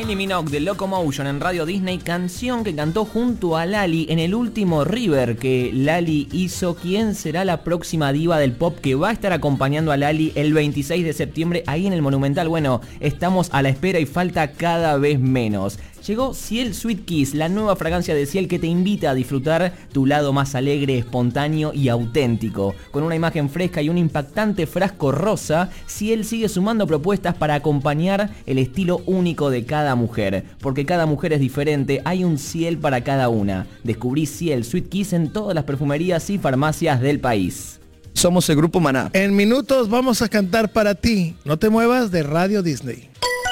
Kylie Minogue de Locomotion en Radio Disney, canción que cantó junto a Lali en el último River que Lali hizo. ¿Quién será la próxima diva del pop que va a estar acompañando a Lali el 26 de septiembre ahí en el Monumental? Bueno, estamos a la espera y falta cada vez menos. Llegó Ciel Sweet Kiss, la nueva fragancia de Ciel que te invita a disfrutar tu lado más alegre, espontáneo y auténtico. Con una imagen fresca y un impactante frasco rosa, Ciel sigue sumando propuestas para acompañar el estilo único de cada mujer. Porque cada mujer es diferente, hay un Ciel para cada una. Descubrí Ciel Sweet Kiss en todas las perfumerías y farmacias del país. Somos el Grupo Maná. En minutos vamos a cantar para ti. No te muevas de Radio Disney.